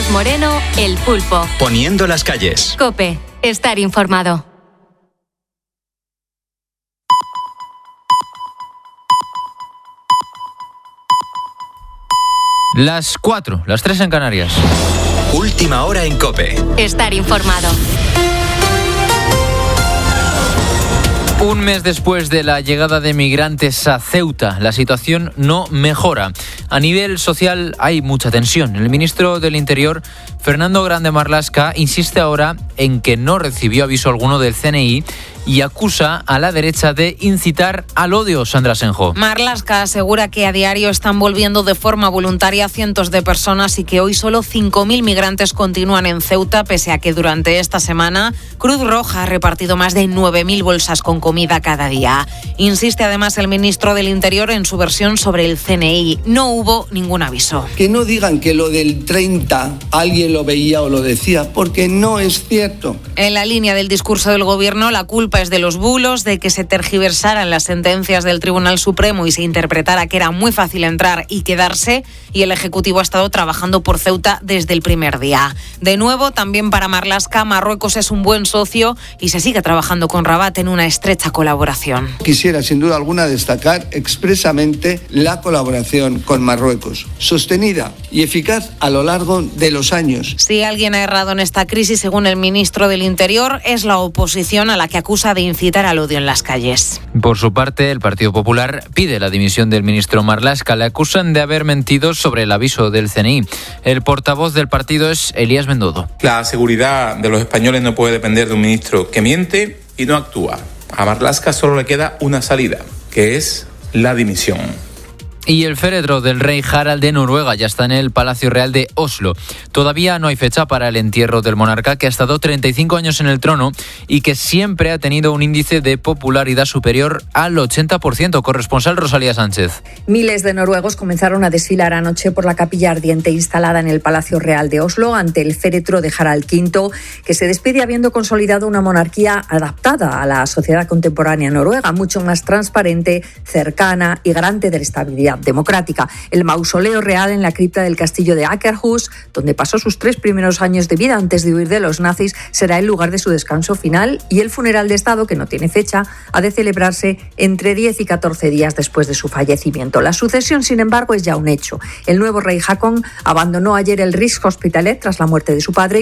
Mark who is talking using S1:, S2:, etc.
S1: Carlos Moreno, El Pulpo.
S2: Poniendo las calles.
S1: COPE. Estar informado.
S3: Las 4, las 3 en Canarias.
S2: Última hora en COPE.
S1: Estar informado.
S3: Un mes después de la llegada de migrantes a Ceuta, la situación no mejora. A nivel social hay mucha tensión. El ministro del Interior, Fernando Grande Marlaska, insiste ahora en que no recibió aviso alguno del CNI y acusa a la derecha de incitar al odio. Sandra Senjo.
S4: Marlaska asegura que a diario están volviendo de forma voluntaria cientos de personas y que hoy solo 5.000 migrantes continúan en Ceuta, pese a que durante esta semana Cruz Roja ha repartido más de 9.000 bolsas con comida cada día. Insiste además el ministro del Interior en su versión sobre el CNI. No hubo ningún aviso.
S5: Que no digan que lo del 30 alguien lo veía o lo decía, porque no es cierto.
S4: En la línea del discurso del gobierno, la culpa es de los bulos, de que se tergiversaran las sentencias del Tribunal Supremo y se interpretara que era muy fácil entrar y quedarse, y el Ejecutivo ha estado trabajando por Ceuta desde el primer día. De nuevo, también para Marlaska, Marruecos es un buen socio y se sigue trabajando con Rabat en una estrecha colaboración.
S5: Quisiera, sin duda alguna, destacar expresamente la colaboración con Marruecos, sostenida y eficaz a lo largo de los años.
S4: Si alguien ha errado en esta crisis, según el ministro del Interior, es la oposición, a la que acusa de incitar al odio en las calles.
S3: Por su parte, el Partido Popular pide la dimisión del ministro Marlaska. Le acusan de haber mentido sobre el aviso del CNI. El portavoz del partido es Elías Bendodo.
S6: La seguridad de los españoles no puede depender de un ministro que miente y no actúa. A Marlaska solo le queda una salida, que es la dimisión.
S3: Y el féretro del rey Harald de Noruega ya está en el Palacio Real de Oslo. Todavía no hay fecha para el entierro del monarca, que ha estado 35 años en el trono y que siempre ha tenido un índice de popularidad superior al 80%. Corresponsal Rosalía Sánchez.
S7: Miles de noruegos comenzaron a desfilar anoche por la capilla ardiente instalada en el Palacio Real de Oslo ante el féretro de Harald V, que se despide habiendo consolidado una monarquía adaptada a la sociedad contemporánea noruega, mucho más transparente, cercana y garante de la estabilidad democrática. El mausoleo real en la cripta del castillo de Akerhus, donde pasó sus 3 primeros años de vida antes de huir de los nazis, será el lugar de su descanso final, y el funeral de Estado, que no tiene fecha, ha de celebrarse entre 10 y 14 días después de su fallecimiento. La sucesión, sin embargo, es ya un hecho. El nuevo rey Haakon abandonó ayer el Rigshospitalet tras la muerte de su padre